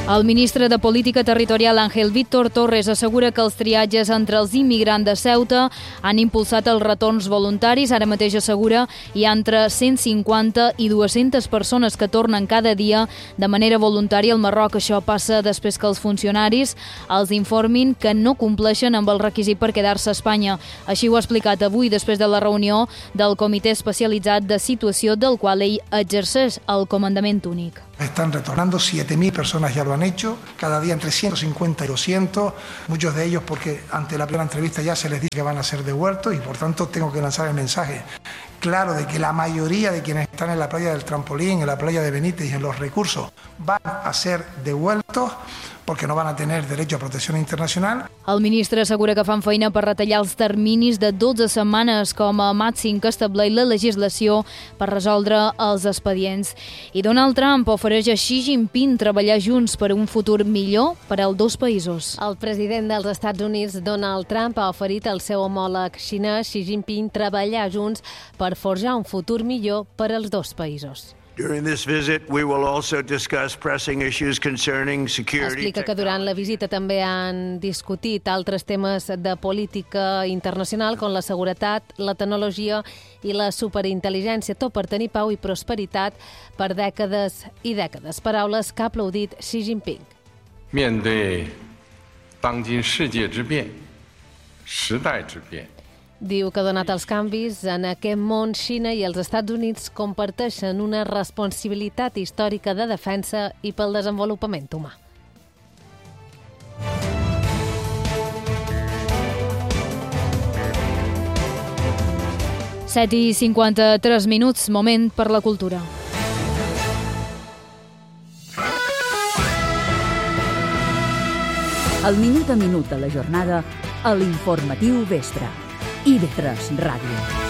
El ministre de Política Territorial Ángel Víctor Torres assegura que els triatges entre els immigrants de Ceuta han impulsat els retorns voluntaris. Ara mateix assegura hi ha entre 150 i 200 persones que tornen cada dia de manera voluntària al Marroc. Això passa després que els funcionaris els informin que no compleixen amb el requisit per quedar-se a Espanya. Així ho ha explicat avui després de la reunió del Comitè Especialitzat de Situació del qual ell exerceix el comandament únic. Están retornando 7.000 personas, ya lo han hecho, cada día entre 150 y 200, muchos de ellos porque ante la primera entrevista ya se les dice que van a ser devueltos y por tanto tengo que lanzar el mensaje claro de que la mayoría de quienes están en la playa del Trampolín, en la playa de Benítez y en los recursos van a ser devueltos perquè no van a tenir dret a protecció internacional. El ministre assegura que fan feina per retallar els terminis de 12 setmanes com a màxim que estableix la legislació per resoldre els expedients. I Donald Trump ofereix a Xi Jinping treballar junts per un futur millor per als dos països. El president dels Estats Units, Donald Trump, ha oferit al seu homòleg xinès, Xi Jinping, treballar junts per forjar un futur millor per als dos països. During this visit, we will also discuss pressing issues concerning security. Explica que durant la visita també han discutit altres temes de política internacional com la seguretat, la tecnologia i la superintel·ligència, tot per tenir pau i prosperitat per dècades i dècades. Paraules que ha aplaudit Xi Jinping. 面对当今世界之变、时代之变。 Diu que donat els canvis en aquest món, Xina i els Estats Units comparteixen una responsabilitat històrica de defensa i pel desenvolupament humà. Set i 53 minuts, moment per la cultura. El minut a minut de la jornada a l'Informatiu Vespre. IB3 Ràdio.